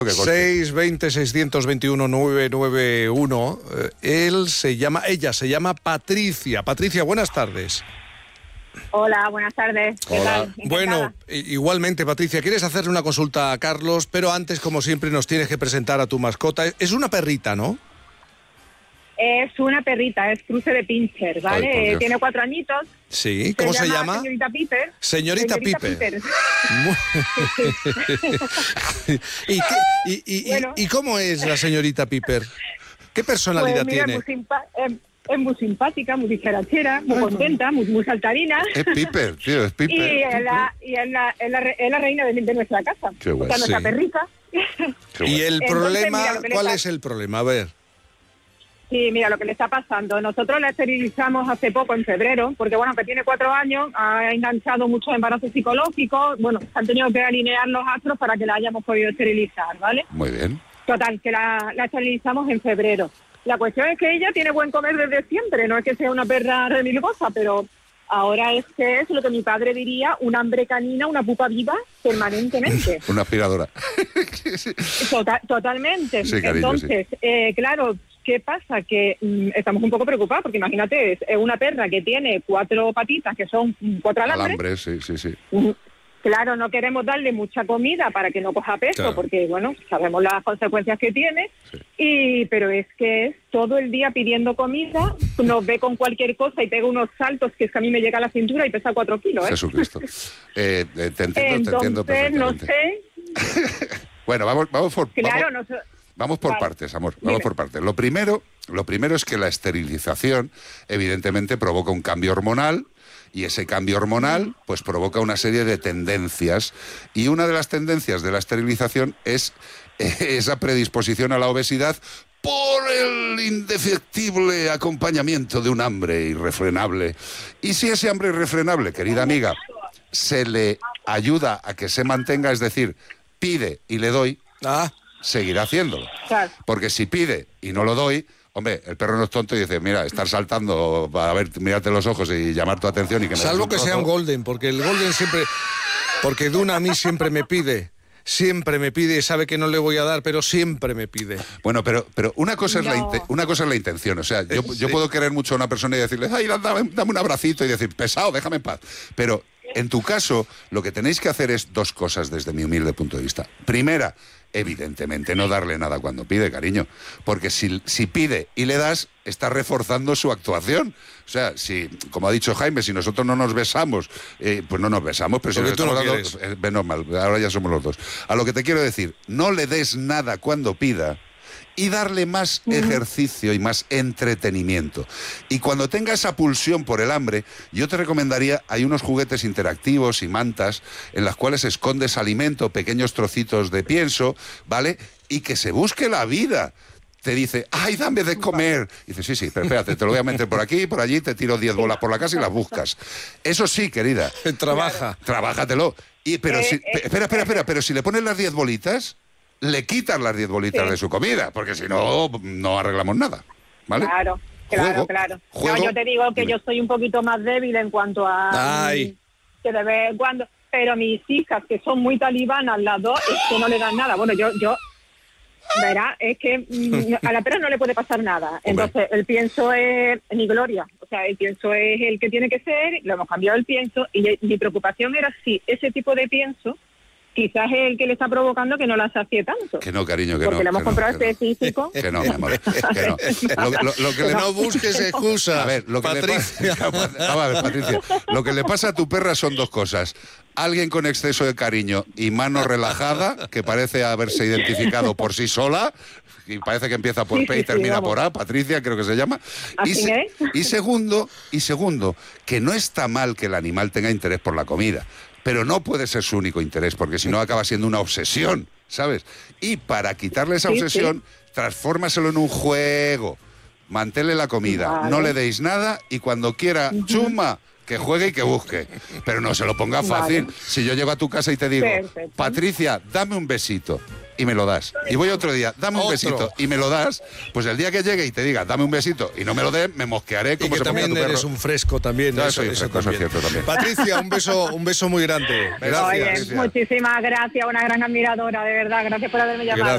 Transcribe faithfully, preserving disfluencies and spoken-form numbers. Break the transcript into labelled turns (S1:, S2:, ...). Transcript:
S1: seis veinte, seiscientos veintiuno, novecientos noventa y uno. Eh, él se llama, ella se llama Patricia. Patricia, buenas tardes.
S2: Hola, buenas tardes. ¿Qué
S1: Hola.
S2: tal?
S1: Bueno, igualmente, Patricia, quieres hacerle una consulta a Carlos, pero antes, como siempre, nos tienes que presentar a tu mascota. Es una perrita, ¿no?
S2: Es una perrita, es cruce de pincher, ¿vale?
S1: Ay,
S2: Tiene cuatro añitos.
S1: Sí, ¿cómo se, se llama?
S2: Señorita Piper.
S1: Señorita, Señorita Piper. Piper. ¿Y, qué, y, y, bueno. y, ¿Y cómo es la señorita Piper? ¿Qué personalidad
S2: pues mira,
S1: tiene?
S2: Es muy, es, es muy simpática, muy dicharachera, muy contenta, muy, muy saltarina.
S3: Es Piper, tío, es Piper.
S2: Y es la, y es la, es la, es la reina de, de nuestra casa.
S3: Qué bueno.
S2: O sea, nuestra
S3: sí.
S2: perrita.
S1: Y el
S2: Entonces,
S1: problema,
S2: mira,
S1: ¿cuál
S2: está...
S1: es el problema? A ver.
S2: Sí, mira, lo que le está pasando. Nosotros la esterilizamos hace poco, en febrero, porque, bueno, que tiene cuatro años, ha enganchado muchos embarazos psicológicos, bueno, se han tenido que alinear los astros para que la hayamos podido esterilizar, ¿vale?
S3: Muy bien.
S2: Total, que la, la esterilizamos en febrero. La cuestión es que ella tiene buen comer desde siempre, no es que sea una perra remilgosa, pero ahora es que es lo que mi padre diría, un hambre canina, una pupa viva permanentemente.
S3: Una aspiradora.
S2: Total, totalmente.
S3: Sí, cariño,
S2: Entonces,
S3: sí.
S2: eh, claro... ¿Qué pasa? Que mmm, estamos un poco preocupados, porque imagínate, es, es una perra que tiene cuatro patitas, que son cuatro alambres.
S3: Alambres, sí, sí, sí.
S2: Mm, claro, no queremos darle mucha comida para que no coja peso, claro. Porque, bueno, sabemos las consecuencias que tiene, sí. y pero es que es todo el día pidiendo comida, nos ve con cualquier cosa y pega unos saltos que es que a mí me llega a la cintura y pesa cuatro kilos, ¿eh?
S3: Jesucristo. eh, te entiendo,
S2: Entonces,
S3: te entiendo perfectamente.
S2: no sé...
S3: Bueno, vamos, vamos por...
S2: Claro,
S3: vamos...
S2: no sé...
S3: Vamos por vale. partes, amor, vamos Dime. por partes. Lo primero, lo primero es que la esterilización evidentemente provoca un cambio hormonal y ese cambio hormonal pues provoca una serie de tendencias y una de las tendencias de la esterilización es esa predisposición a la obesidad por el indefectible acompañamiento de un hambre irrefrenable. Y si ese hambre irrefrenable, querida amiga, se le ayuda a que se mantenga, es decir, pide y le doy...
S1: Ah.
S3: seguirá haciéndolo.
S2: Claro.
S3: Porque si pide y no lo doy, hombre, el perro no es tonto y dice, mira, estar saltando para ver, mirarte los ojos y llamar tu atención y que me
S1: Salvo que sea un golden, porque el golden siempre... Porque Duna a mí siempre me pide... Siempre me pide, sabe que no le voy a dar, pero siempre me pide.
S3: Bueno, pero, pero una, cosa es
S2: no.
S3: la una cosa es la intención. O sea, yo,
S1: sí.
S3: yo puedo querer mucho a una persona y decirle, ay, dame, dame un abracito y decir, pesado, déjame en paz. Pero en tu caso, lo que tenéis que hacer es dos cosas desde mi humilde punto de vista. Primera, evidentemente no darle nada cuando pide, cariño. Porque si, si pide y le das, está reforzando su actuación. O sea, si, como ha dicho Jaime, si nosotros no nos besamos, eh, pues no nos besamos, pero si nos
S1: tú no
S3: dando,
S1: quieres.
S3: eh, menos mal, ahora ya somos los dos. A lo que te quiero decir, no le des nada cuando pida y darle más uh-huh. ejercicio y más entretenimiento. Y cuando tenga esa pulsión por el hambre, yo te recomendaría, hay unos juguetes interactivos y mantas en las cuales escondes alimento, pequeños trocitos de pienso, ¿vale? Y que se busque la vida. Te dice, ay, dame de comer. Y dice, sí, sí, pero espérate, te lo voy a meter por aquí, por allí, te tiro diez bolas por la casa y las buscas. Eso sí, querida.
S1: Trabaja.
S3: Trabájatelo. Y, pero
S2: eh,
S3: si,
S2: eh,
S3: espera, espera, espera, pero si le pones las diez bolitas, le quitas las diez bolitas sí. de su comida, porque si no, no arreglamos nada, ¿vale?
S2: Claro, claro,
S3: juego,
S2: claro.
S3: Juego,
S2: no, yo te digo que
S3: dime.
S2: yo soy un poquito más débil en cuanto a...
S1: Ay.
S2: Que de vez en cuando... Pero mis hijas, que son muy talibanas las dos, es que no le dan nada. Bueno, yo... yo verá, es que mm, a la perra no le puede pasar nada. Entonces, el pienso es mi gloria. O sea, el pienso es el que tiene que ser, lo hemos cambiado el pienso, y mi preocupación era si ese tipo de pienso quizás es el que le está provocando que no la sacie tanto.
S3: Que no, cariño, que
S2: porque
S3: no.
S2: Porque le hemos
S3: que
S2: comprado
S3: no, que
S2: específico.
S3: No. Que no, mi amor, que no. Lo, lo, lo que
S1: que
S3: le...
S1: no busques excusas.
S3: A ver, lo que
S1: Patricia.
S3: le pasa... Vamos a ver, Patricia. Lo que le pasa a tu perra son dos cosas. Alguien con exceso de cariño y mano relajada, que parece haberse identificado por sí sola, y parece que empieza por
S2: sí,
S3: P
S2: sí,
S3: y termina
S2: sí,
S3: por A, Patricia creo que se llama. Y, se, y segundo, y segundo, que no está mal que el animal tenga interés por la comida, pero no puede ser su único interés, porque si no acaba siendo una obsesión, ¿sabes? Y para quitarle esa
S2: sí,
S3: obsesión,
S2: sí.
S3: transfórmaselo en un juego. Manténle la comida,
S2: vale.
S3: no le deis nada y cuando quiera, uh-huh. chuma, que juegue y que busque. Pero no se lo ponga fácil. Vale. Si yo llego a tu casa y te digo, perfecto. Patricia, dame un besito, y me lo das. Y voy otro día, dame un
S1: otro.
S3: besito, y me lo das, pues el día que llegue y te diga, dame un besito, y no me lo dé, me mosquearé como
S1: y que
S3: se
S1: también
S3: tu perro.
S1: eres un fresco también.
S3: Yo
S1: eso,
S3: soy un
S1: eso,
S3: fresco, eso es cierto también.
S1: Patricia, un beso, un beso muy grande. Gracias.
S2: Oye, muchísimas gracias, una gran admiradora, de verdad. Gracias por haberme llamado.
S1: Gracias.